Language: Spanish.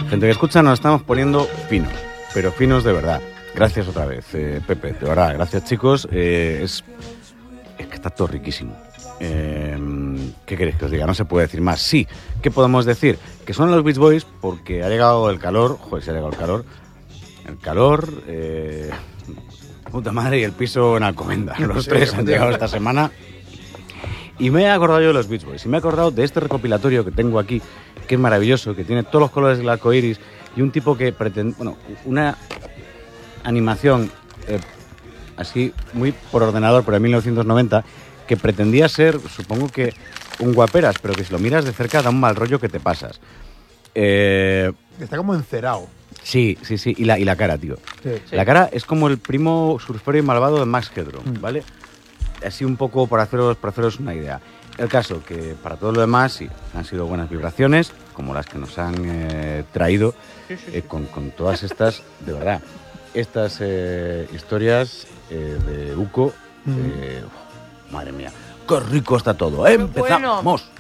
Gente que escucha, nos estamos poniendo finos, pero finos de verdad. Gracias otra vez, Pepe, de verdad. Gracias, chicos. Es que está todo riquísimo. ¿Qué queréis que os diga? No se puede decir más. Sí, ¿qué podemos decir? Que son los Beach Boys porque ha llegado el calor. Joder, se ha llegado el calor. El calor, puta madre, y el piso en Alcobendas. Los tres han llegado esta semana. Y me he acordado yo de los Beach Boys. Y me he acordado de este recopilatorio que tengo aquí, que es maravilloso, que tiene todos los colores del arco iris y un tipo que pretende... Bueno, una animación así muy por ordenador, pero en 1990, que pretendía ser, supongo que un guaperas, pero que si lo miras de cerca da un mal rollo que te pasas. Está como encerado. Sí. Y la cara, tío. Sí. La cara es como el primo surfero y malvado de Max Headroom, ¿vale? Así un poco por haceros una idea. El caso que para todo lo demás sí, han sido buenas vibraciones, como las que nos han traído con todas estas, de verdad, estas historias de Uco. Madre mía, qué rico está todo. ¡Empezamos! Bueno.